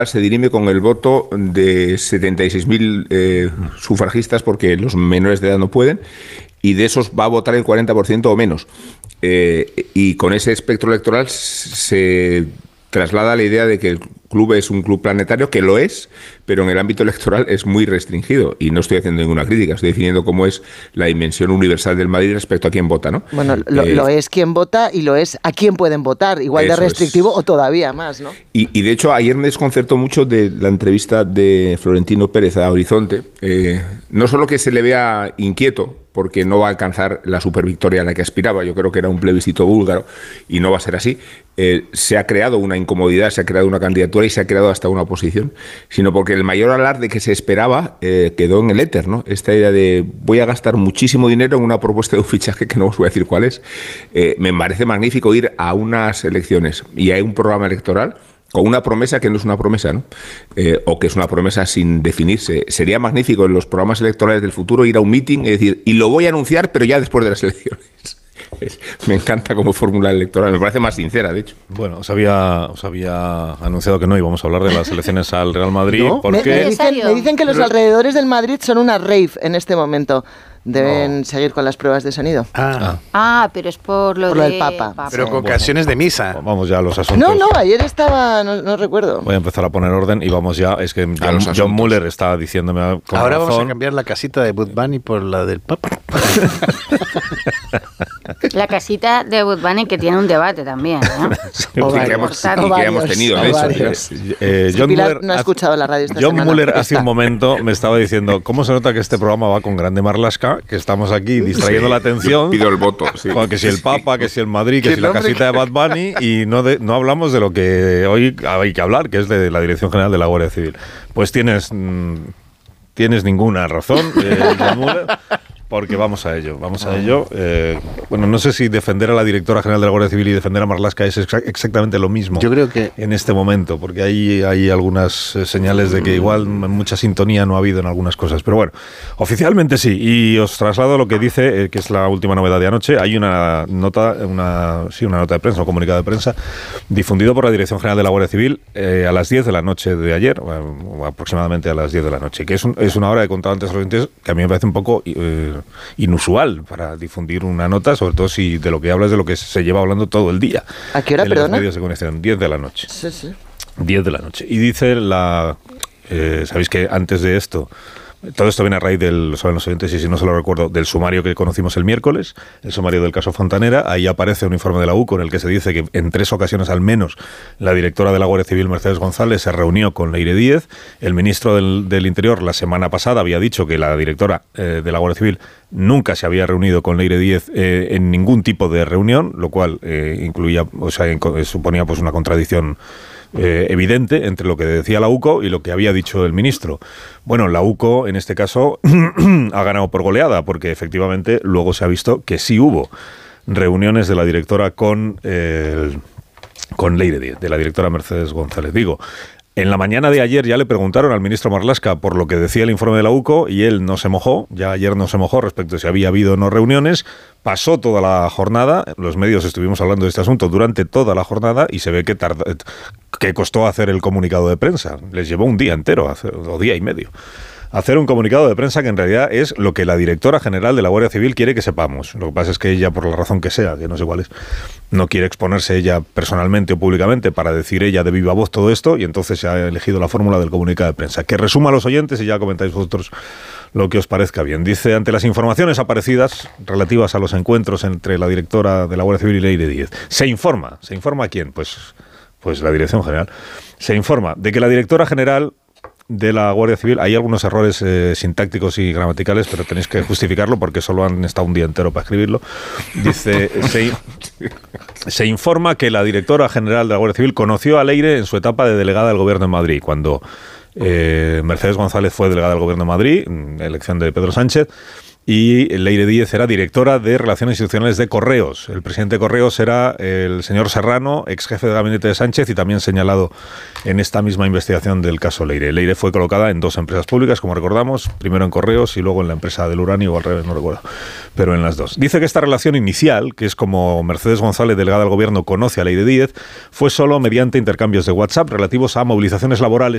se dirime con el voto de 76.000 sufragistas, porque los menores de edad no pueden, y de esos va a votar el 40% o menos. Y con ese espectro electoral se traslada la idea de que el club es un club planetario, que lo es, pero en el ámbito electoral es muy restringido. Y no estoy haciendo ninguna crítica, estoy definiendo cómo es la dimensión universal del Madrid respecto a quién vota, ¿no? Bueno, lo es quién vota y lo es a quién pueden votar, igual de restrictivo o todavía más, ¿no? Y de hecho ayer me desconcertó mucho de la entrevista de Florentino Pérez a Horizonte, no solo que se le vea inquieto porque no va a alcanzar la supervictoria a la que aspiraba, yo creo que era un plebiscito búlgaro y no va a ser así, se ha creado una incomodidad, se ha creado una candidatura y se ha creado hasta una oposición, sino porque el mayor alarde que se esperaba quedó en el éter, ¿no? Esta idea de voy a gastar muchísimo dinero en una propuesta de un fichaje que no os voy a decir cuál es. Me parece magnífico ir a unas elecciones y hay un programa electoral con una promesa que no es una promesa, ¿no? O que es una promesa sin definirse. Sería magnífico en los programas electorales del futuro ir a un meeting y decir, y lo voy a anunciar, pero ya después de las elecciones. Me encanta como fórmula electoral, me parece más sincera, de hecho. Bueno, os había anunciado que no íbamos a hablar de las elecciones al Real Madrid. ¿No? Porque me dicen que los alrededores del Madrid son una rave en este momento. Deben seguir con las pruebas de sonido. Pero es por lo del Papa. Pero con ocasiones de misa. Vamos ya a los asuntos. No, ayer estaba, no recuerdo. Voy a empezar a poner orden y vamos ya. Es que John Muller está diciéndome con ahora razón. Vamos a cambiar la casita de Bud Bunny por la del Papa. La casita de Bud Bunny, que tiene un debate también, ¿no? Y que hemos tenido eso. John Pilar Muller no ha escuchado la radio esta John semana. Muller hace un momento me estaba diciendo cómo se nota que este programa va con grande marlasca, que estamos aquí distrayendo la atención. Pido el voto. Sí. Que si el Papa, que si el Madrid, que si la casita de Bad Bunny, y no hablamos de lo que hoy hay que hablar, que es de la Dirección General de la Guardia Civil. Pues tienes ninguna razón, John Muller. Porque vamos a ello. Bueno, no sé si defender a la directora general de la Guardia Civil y defender a Marlaska es exactamente lo mismo. Yo creo que en este momento, porque hay algunas señales de que igual mucha sintonía no ha habido en algunas cosas. Pero bueno, oficialmente sí. Y os traslado lo que dice, que es la última novedad de anoche. Hay una nota de prensa, un comunicado de prensa, difundido por la Dirección General de la Guardia Civil a las 10 de la noche de ayer, o aproximadamente a las 10 de la noche, que es una hora, he contado antes a los oyentes, que a mí me parece un poco inusual para difundir una nota, sobre todo si de lo que hablas de lo que se lleva hablando todo el día. ¿A qué hora, perdona? En los medios de comunicación, 10 de la noche. Sí. 10 de la noche. Y dice sabéis que antes de esto, todo esto viene a raíz lo saben los oyentes y si no se lo recuerdo, del sumario que conocimos el miércoles, el sumario del caso Fontanera. Ahí aparece un informe de la UCO en el que se dice que en 3 ocasiones al menos la directora de la Guardia Civil, Mercedes González, se reunió con Leire Díez. El ministro del Interior la semana pasada había dicho que la directora de la Guardia Civil nunca se había reunido con Leire Díez en ningún tipo de reunión, lo cual suponía pues una contradicción evidente entre lo que decía la UCO y lo que había dicho el ministro. Bueno, la UCO en este caso ha ganado por goleada, porque efectivamente luego se ha visto que sí hubo reuniones de la directora con Leire Díez, de la directora Mercedes González. En la mañana de ayer ya le preguntaron al ministro Marlaska por lo que decía el informe de la UCO y él no se mojó, ya ayer no se mojó respecto a si había habido o no reuniones. Pasó toda la jornada, los medios estuvimos hablando de este asunto durante toda la jornada y se ve que costó hacer el comunicado de prensa. Les llevó un día entero, o día y medio. Hacer un comunicado de prensa que en realidad es lo que la directora general de la Guardia Civil quiere que sepamos. Lo que pasa es que ella, por la razón que sea, que no sé cuál es, no quiere exponerse ella personalmente o públicamente para decir ella de viva voz todo esto y entonces se ha elegido la fórmula del comunicado de prensa. Que resuma a los oyentes y ya comentáis vosotros lo que os parezca bien. Dice, ante las informaciones aparecidas relativas a los encuentros entre la directora de la Guardia Civil y Leire Díez, se informa a quién, pues la Dirección General, se informa de que la directora general de la Guardia Civil, hay algunos errores sintácticos y gramaticales, pero tenéis que justificarlo porque solo han estado un día entero para escribirlo. Dice, se informa que la directora general de la Guardia Civil conoció a Leire en su etapa de delegada del Gobierno en Madrid, cuando Mercedes González fue delegada del Gobierno de Madrid, elección de Pedro Sánchez, y Leire Díez era directora de Relaciones Institucionales de Correos. El presidente de Correos era el señor Serrano, ex jefe de gabinete de Sánchez y también señalado en esta misma investigación del caso Leire. Leire fue colocada en 2 empresas públicas, como recordamos, primero en Correos y luego en la empresa del uranio, o al revés, no recuerdo, pero en las 2. Dice que esta relación inicial, que es como Mercedes González, delegada del Gobierno, conoce a Leire Díez, fue solo mediante intercambios de WhatsApp relativos a movilizaciones laborales